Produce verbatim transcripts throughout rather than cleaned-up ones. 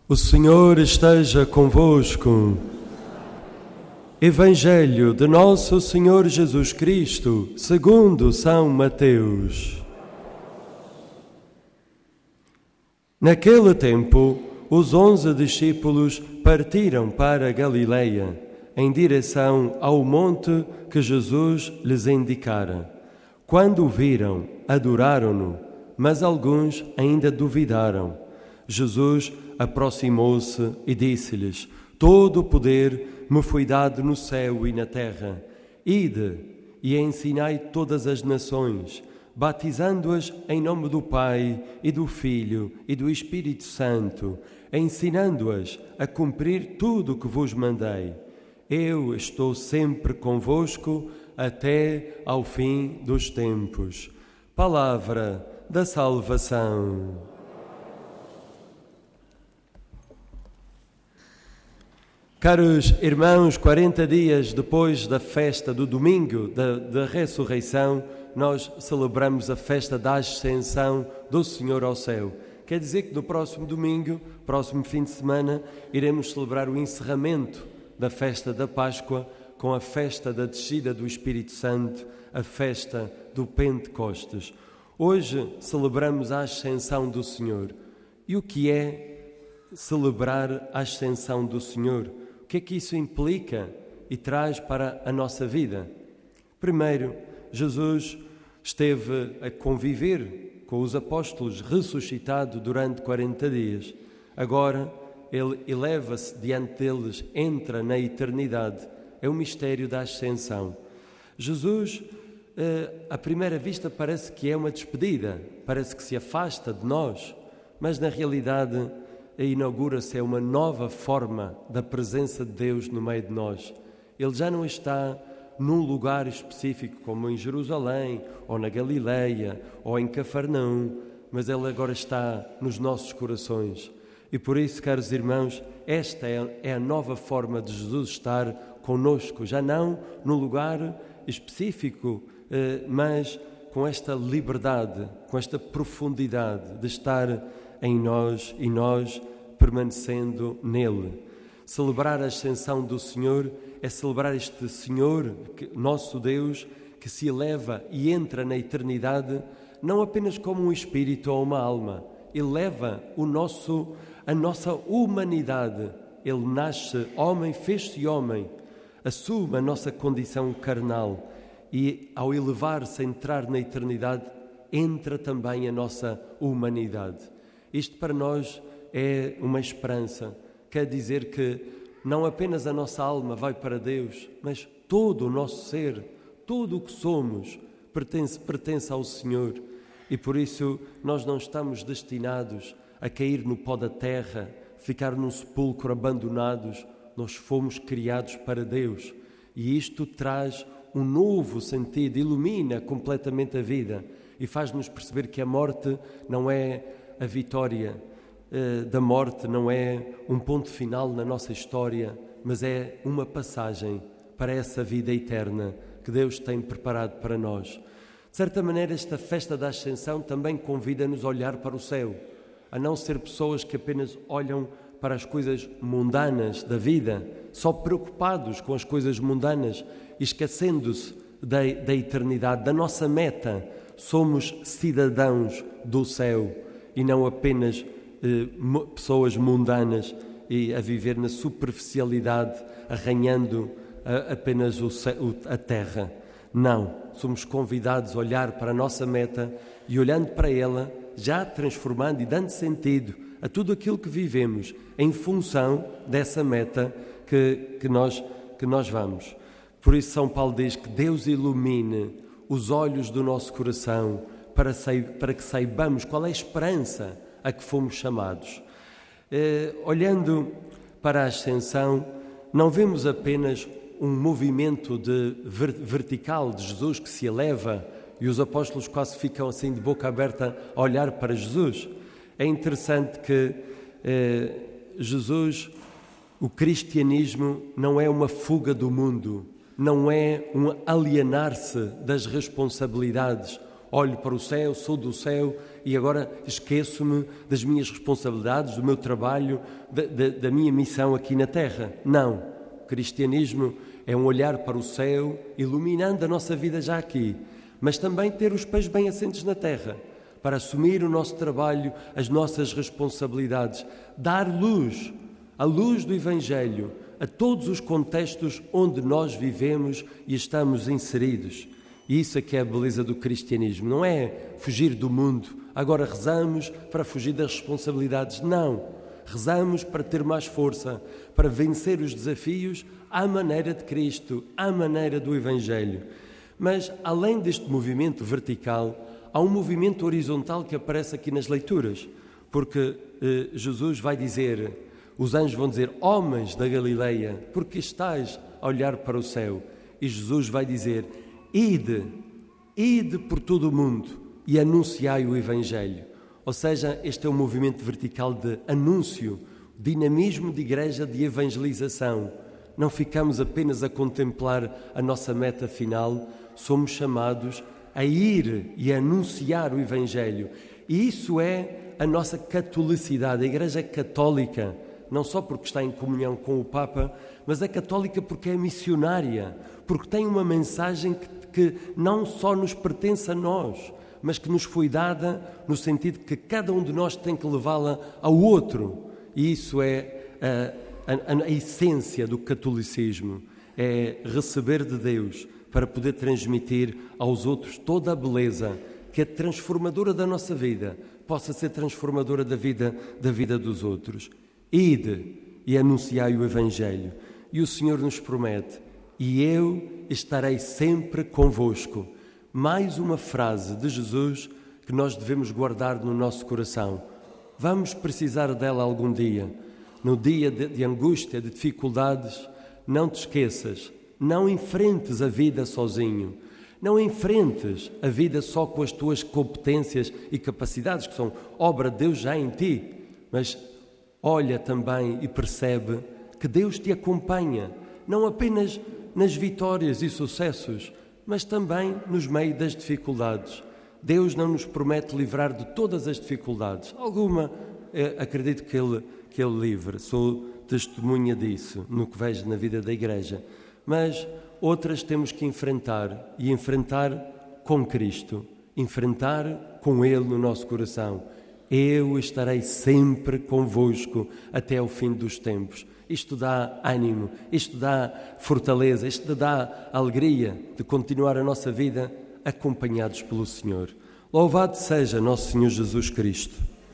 O Senhor esteja convosco. Evangelho de Nosso Senhor Jesus Cristo, segundo São Mateus. Naquele tempo, os onze discípulos partiram para Galileia, em direção ao monte que Jesus lhes indicara. Quando o viram, adoraram-no, mas alguns ainda duvidaram. Jesus aproximou-se e disse-lhes: Todo o poder me foi dado no céu e na terra. Ide e ensinai todas as nações, batizando-as em nome do Pai e do Filho e do Espírito Santo, ensinando-as a cumprir tudo o que vos mandei. Eu estou sempre convosco até ao fim dos tempos. Palavra da salvação. Caros irmãos, quarenta dias depois da festa do domingo da, da ressurreição, nós celebramos a festa da ascensão do Senhor ao céu. Quer dizer que no próximo domingo, próximo fim de semana, iremos celebrar o encerramento da festa da Páscoa com a festa da descida do Espírito Santo, a festa do Pentecostes. Hoje celebramos a ascensão do Senhor. E o que é celebrar a ascensão do Senhor? O que é que isso implica e traz para a nossa vida? Primeiro, Jesus esteve a conviver com os apóstolos ressuscitado durante quarenta dias. Agora, ele eleva-se diante deles, entra na eternidade. É o mistério da ascensão. Jesus, à primeira vista, parece que é uma despedida, parece que se afasta de nós, mas na realidade inaugura-se uma nova forma da presença de Deus no meio de nós. Ele já não está num lugar específico, como em Jerusalém, ou na Galileia, ou em Cafarnaum, mas Ele agora está nos nossos corações. E por isso, caros irmãos, esta é a nova forma de Jesus estar conosco, já não num lugar específico, mas com esta liberdade, com esta profundidade de estar em nós e nós permanecendo nele. Celebrar a ascensão do Senhor é celebrar este Senhor, nosso Deus, que se eleva e entra na eternidade, não apenas como um espírito ou uma alma. Ele leva o nosso, a nossa humanidade. Ele nasce homem, fez-se homem, assume a nossa condição carnal e, ao elevar-se a entrar na eternidade, entra também a nossa humanidade. Isto para nós é uma esperança. Quer dizer que não apenas a nossa alma vai para Deus, mas todo o nosso ser, tudo o que somos, pertence, pertence ao Senhor. E por isso nós não estamos destinados a cair no pó da terra, ficar num sepulcro abandonados. Nós fomos criados para Deus. E isto traz um novo sentido, ilumina completamente a vida e faz-nos perceber que a morte não é a vitória uh, da morte, não é um ponto final na nossa história, mas é uma passagem para essa vida eterna que Deus tem preparado para nós. De certa maneira, esta festa da Ascensão também convida-nos a olhar para o céu, a não ser pessoas que apenas olham para as coisas mundanas da vida, só preocupados com as coisas mundanas, esquecendo-se da, da eternidade, da nossa meta. Somos cidadãos do céu e não apenas eh, pessoas mundanas e a viver na superficialidade, arranhando a, apenas o, a terra. Não, somos convidados a olhar para a nossa meta e, olhando para ela, já transformando e dando sentido a tudo aquilo que vivemos em função dessa meta que, que, nós, que nós vamos. Por isso São Paulo diz que Deus ilumine os olhos do nosso coração para, para que saibamos qual é a esperança a que fomos chamados. Eh, olhando para a ascensão, não vemos apenas um movimento de ver, vertical de Jesus que se eleva e os apóstolos quase ficam assim de boca aberta a olhar para Jesus. É interessante que eh, Jesus, o cristianismo não é uma fuga do mundo, não é um alienar-se das responsabilidades olho para o céu, sou do céu e agora esqueço-me das minhas responsabilidades, do meu trabalho, da, da, da minha missão aqui na terra. Não. O cristianismo é um olhar para o céu, iluminando a nossa vida já aqui, mas também ter os pés bem assentes na terra, para assumir o nosso trabalho, as nossas responsabilidades, dar luz, a luz do Evangelho, a todos os contextos onde nós vivemos e estamos inseridos. E isso é que é a beleza do cristianismo, não é fugir do mundo, agora rezamos para fugir das responsabilidades, não. Rezamos para ter mais força, para vencer os desafios à maneira de Cristo, à maneira do Evangelho. Mas, além deste movimento vertical, há um movimento horizontal que aparece aqui nas leituras, porque eh, Jesus vai dizer, os anjos vão dizer, homens da Galileia, porque estáis a olhar para o céu? E Jesus vai dizer, ide, ide por todo o mundo e anunciai o Evangelho. Ou seja, este é um movimento vertical de anúncio, dinamismo de igreja, de evangelização. Não ficamos apenas a contemplar a nossa meta final, somos chamados a ir e a anunciar o Evangelho. E isso é a nossa catolicidade. A Igreja é católica, não só porque está em comunhão com o Papa, mas é católica porque é missionária, porque tem uma mensagem que, que não só nos pertence a nós, mas que nos foi dada no sentido que cada um de nós tem que levá-la ao outro. E isso é a, a, a essência do catolicismo, é receber de Deus para poder transmitir aos outros toda a beleza que é transformadora da nossa vida, possa ser transformadora da vida, da vida dos outros. Ide e anunciai o Evangelho. E o Senhor nos promete, e eu estarei sempre convosco. Mais uma frase de Jesus que nós devemos guardar no nosso coração. Vamos precisar dela algum dia. No dia de, de angústia, de dificuldades, não te esqueças, não enfrentes a vida sozinho. Não enfrentes a vida só com as tuas competências e capacidades, que são obra de Deus já em ti, mas olha também e percebe que Deus te acompanha, não apenas nas vitórias e sucessos, mas também nos meios das dificuldades. Deus não nos promete livrar de todas as dificuldades. Alguma, eh, acredito que ele, que ele livre, sou testemunha disso, no que vejo na vida da Igreja. Mas outras temos que enfrentar, e enfrentar com Cristo, enfrentar com Ele no nosso coração. Eu estarei sempre convosco até ao fim dos tempos. Isto dá ânimo, isto dá fortaleza, isto dá alegria de continuar a nossa vida acompanhados pelo Senhor. Louvado seja nosso Senhor Jesus Cristo.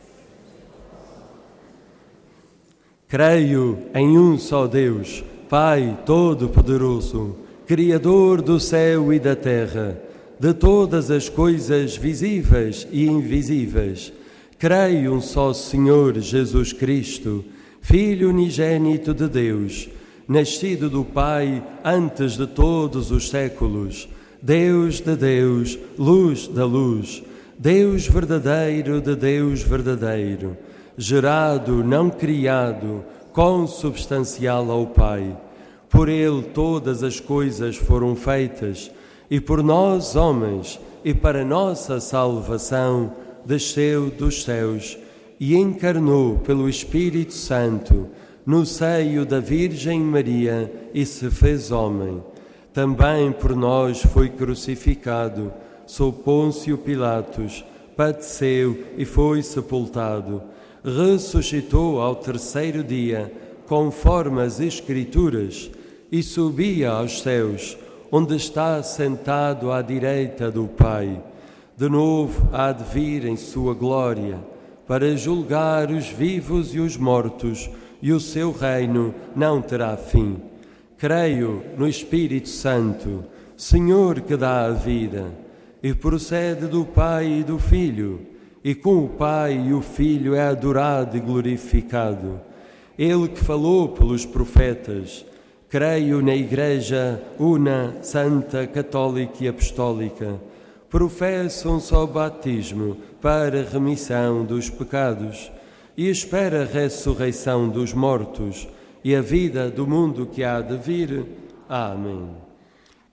Creio em um só Deus, Pai Todo-Poderoso, Criador do céu e da terra, de todas as coisas visíveis e invisíveis. Creio um só Senhor Jesus Cristo, Filho unigênito de Deus, nascido do Pai antes de todos os séculos, Deus de Deus, luz da luz, Deus verdadeiro de Deus verdadeiro, gerado, não criado, consubstancial ao Pai. Por Ele todas as coisas foram feitas, e por nós, homens, e para nossa salvação, desceu dos céus e encarnou pelo Espírito Santo no seio da Virgem Maria e se fez homem. Também por nós foi crucificado, sob Pôncio Pilatos, padeceu e foi sepultado. Ressuscitou ao terceiro dia, conforme as Escrituras, e subia aos céus, onde está sentado à direita do Pai. De novo há de vir em sua glória, para julgar os vivos e os mortos, e o seu reino não terá fim. Creio no Espírito Santo, Senhor que dá a vida, e procede do Pai e do Filho, e com o Pai e o Filho é adorado e glorificado. Ele que falou pelos profetas. Creio na Igreja una, santa, católica e apostólica. Professo um só batismo para a remissão dos pecados e espero a ressurreição dos mortos e a vida do mundo que há de vir. Amém.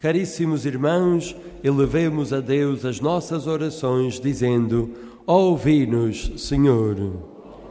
Caríssimos irmãos, elevemos a Deus as nossas orações, dizendo: ouvi-nos, Senhor.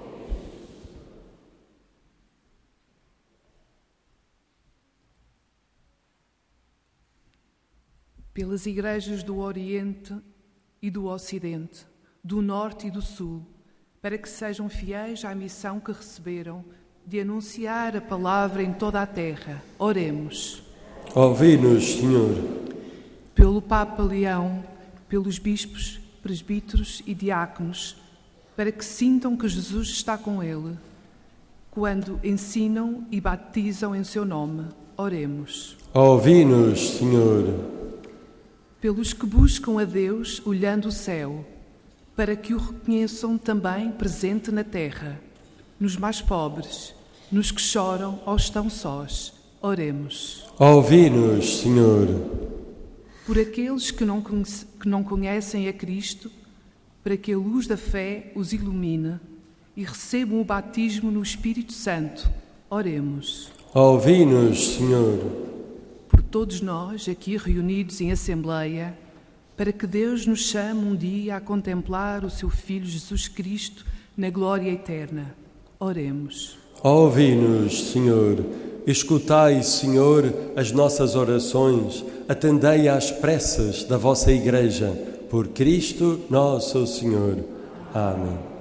Pelas igrejas do Oriente e do Ocidente, do Norte e do Sul, para que sejam fiéis à missão que receberam de anunciar a palavra em toda a terra. Oremos. Ouvi-nos, Senhor. Pelo Papa Leão, pelos bispos, presbíteros e diáconos, para que sintam que Jesus está com ele, quando ensinam e batizam em seu nome. Oremos. Ouvi-nos, Senhor. Pelos que buscam a Deus olhando o céu, para que o reconheçam também presente na terra, nos mais pobres, nos que choram ou estão sós. Oremos. Ouvi-nos, Senhor. Por aqueles que não, conhece, que não conhecem a Cristo, para que a luz da fé os ilumine e recebam o batismo no Espírito Santo. Oremos. Ouvi-nos, Senhor. Por todos nós, aqui reunidos em Assembleia, para que Deus nos chame um dia a contemplar o seu Filho Jesus Cristo na glória eterna. Oremos. Ouvi-nos, Senhor. Escutai, Senhor, as nossas orações. Atendei às preces da vossa Igreja. Por Cristo, nosso Senhor. Amém.